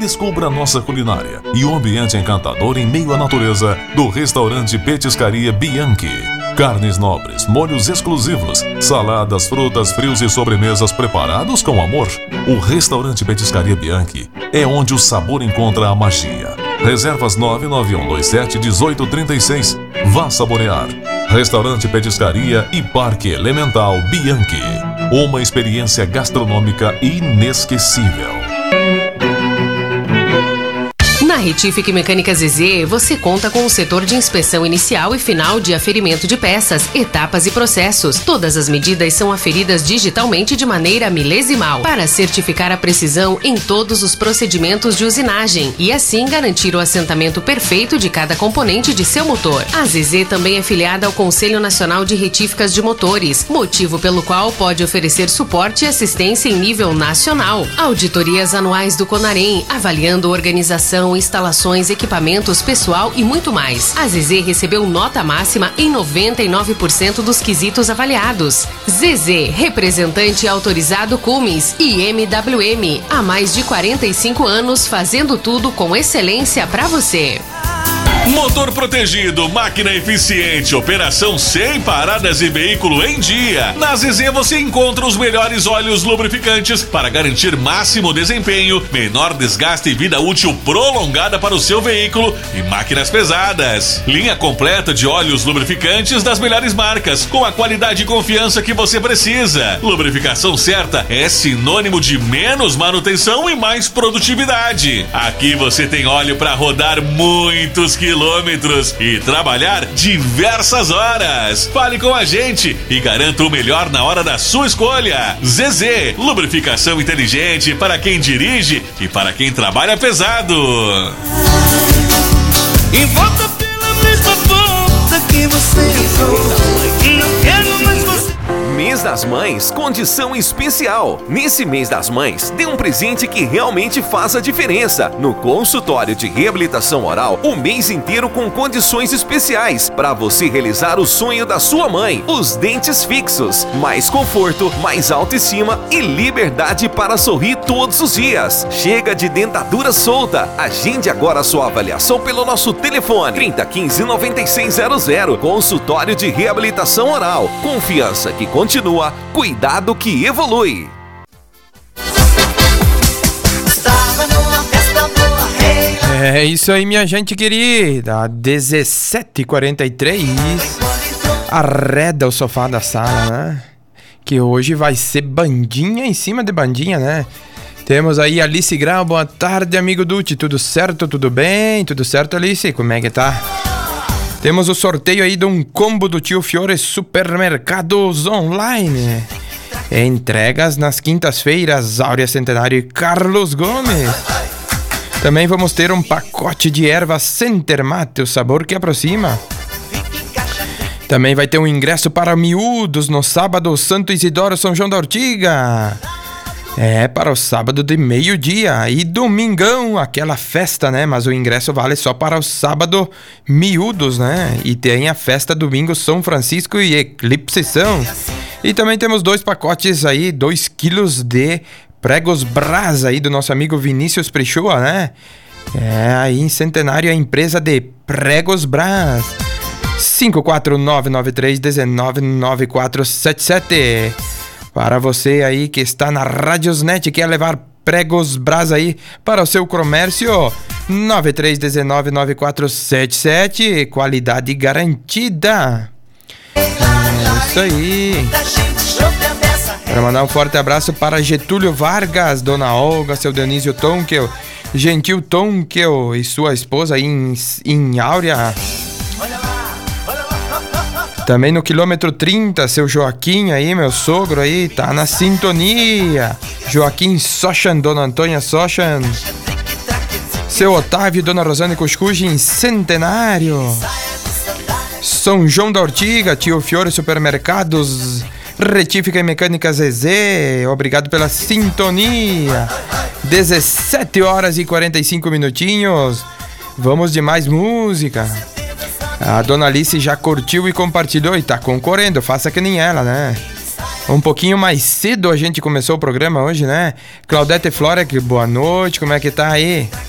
descubra nossa culinária e o ambiente encantador em meio à natureza do restaurante Petiscaria Bianchi. Carnes nobres, molhos exclusivos, saladas, frutas, frios e sobremesas preparados com amor. O restaurante Petiscaria Bianchi é onde o sabor encontra a magia. Reservas 99127-1836. Vá saborear. Restaurante Petiscaria e Parque Elemental Bianchi. Uma experiência gastronômica inesquecível. Na Retífica e Mecânica ZZ, você conta com o setor de inspeção inicial e final de aferimento de peças, etapas e processos. Todas as medidas são aferidas digitalmente de maneira milesimal, para certificar a precisão em todos os procedimentos de usinagem e assim garantir o assentamento perfeito de cada componente de seu motor. A ZZ também é filiada ao Conselho Nacional de Retíficas de Motores, motivo pelo qual pode oferecer suporte e assistência em nível nacional. Auditorias anuais do Conarem, avaliando organização, instalações, equipamentos, pessoal e muito mais. A ZZ recebeu nota máxima em 99% dos quesitos avaliados. ZZ, representante autorizado Cummins e MWM, há mais de 45 anos fazendo tudo com excelência para você. Motor protegido, máquina eficiente, operação sem paradas e veículo em dia. Na ZZ você encontra os melhores óleos lubrificantes para garantir máximo desempenho, menor desgaste e vida útil prolongada para o seu veículo e máquinas pesadas. Linha completa de óleos lubrificantes das melhores marcas, com a qualidade e confiança que você precisa. Lubrificação certa é sinônimo de menos manutenção e mais produtividade. Aqui você tem óleo para rodar muitos quilômetros e trabalhar diversas horas. Fale com a gente e garanta o melhor na hora da sua escolha. ZZ, lubrificação inteligente para quem dirige e para quem trabalha pesado. E volta pela mesma porta que você entrou. Não quero mais você. Mês das Mães, condição especial. Nesse mês das mães, dê um presente que realmente faça diferença. No consultório de reabilitação oral, o mês inteiro com condições especiais para você realizar o sonho da sua mãe. Os dentes fixos, mais conforto, mais autoestima e liberdade para sorrir todos os dias. Chega de dentadura solta. Agende agora a sua avaliação pelo nosso telefone 3015-9600. Consultório de reabilitação oral. Confiança que continua, cuidado que evolui. É isso aí, minha gente querida. 17h43. Arreda o sofá da sala, né? Que hoje vai ser bandinha em cima de bandinha, né? Temos aí Alice Grau. Boa tarde, amigo Dutti. Tudo certo? Tudo bem? Tudo certo, Alice? Como é que tá? Temos o sorteio aí de um combo do Tio Fiore Supermercados Online. Entregas nas quintas-feiras, Áurea Centenário e Carlos Gomes. Também vamos ter um pacote de ervas Center Mate, o sabor que aproxima. Também vai ter um ingresso para miúdos no sábado, Santo Isidoro, São João da Ortiga. É, para o sábado de meio-dia e domingão, aquela festa, né? Mas o ingresso vale só para o sábado miúdos, né? E tem a festa domingo São Francisco e Eclipse São. E também temos 2 pacotes aí, 2 quilos de pregos Brás aí do nosso amigo Vinícius Prichua, né? É, aí em Centenário a empresa de pregos Brás. 54993199477. Para você aí que está na Radiosnet e quer levar pregos Brás aí para o seu comércio, 93199477, qualidade garantida. É isso aí. Quero mandar um forte abraço para Getúlio Vargas, Dona Olga, seu Dionísio Tonkel, Gentil Tonkel e sua esposa aí em Áurea. Também no quilômetro 30, seu Joaquim aí, meu sogro aí, tá na sintonia. Joaquim Sochan, Dona Antônia Sochan. Seu Otávio e Dona Rosane Cuscuji em Centenário. São João da Ortiga, Tio Fiore Supermercados, Retífica e Mecânica ZZ. Obrigado pela sintonia. 17h45. Vamos de mais música. A Dona Alice já curtiu e compartilhou e tá concorrendo, faça que nem ela, né? Um pouquinho mais cedo a gente começou o programa hoje, né? Claudete Flora, que boa noite, como é que tá aí?